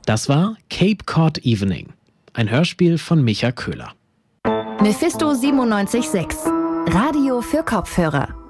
Das war Cape Cod Evening, ein Hörspiel von Micha Köhler. Mephisto 97.6, Radio für Kopfhörer.